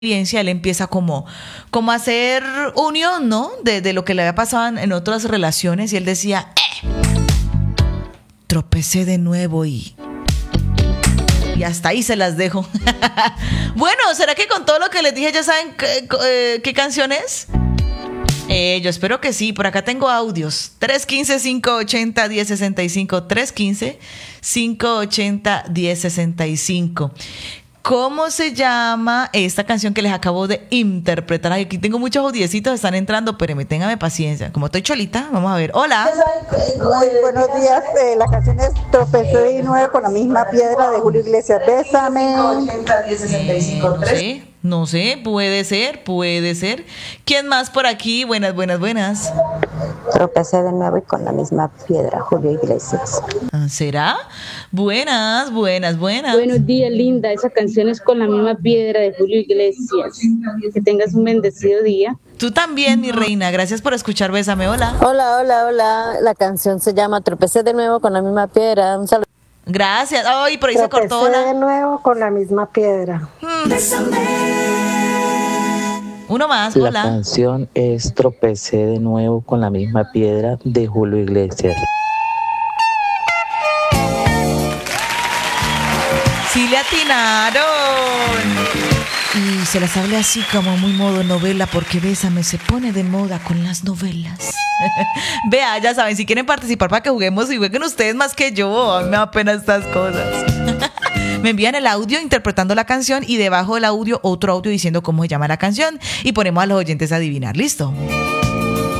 él empieza como a hacer unión, ¿no? De lo que le había pasado en otras relaciones, y él decía, tropecé de nuevo y hasta ahí se las dejo. Bueno, ¿será que con todo lo que les dije ya saben qué canción es? Yo espero que sí. Por acá tengo audios. 315-580-1065. 315-580-1065. ¿Cómo se llama esta canción que les acabo de interpretar? Aquí tengo muchos audiecitos, están entrando, pero téngame paciencia. Como estoy cholita, vamos a ver. Hola. Muy buenos días. La canción es Tropecé de nuevo con la misma piedra de Julio Iglesias. Bésame. No sé, puede ser. ¿Quién más por aquí? Buenas. Tropecé de nuevo y con la misma piedra, Julio Iglesias. ¿Será? Buenas. Buenos días, linda. Esa canción es con la misma piedra de Julio Iglesias. Que tengas un bendecido día. Tú también, mi reina. Gracias por escuchar. Bésame. Hola. Hola. La canción se llama Tropecé de nuevo con la misma piedra. Un saludo. Gracias. Ay, por ahí se cortó. Tropecé de nuevo con la misma piedra. Uno más. La Hola. canción es Tropecé de nuevo con la misma piedra de Julio Iglesias. Sí le atinaron. Y se las hablé así como muy modo novela, porque Bésame se pone de moda con las novelas. Vea, ya saben, si quieren participar para que juguemos y jueguen ustedes más que yo, a mí me da pena estas cosas. Me envían el audio interpretando la canción y debajo del audio otro audio diciendo cómo se llama la canción y ponemos a los oyentes a adivinar. ¿Listo?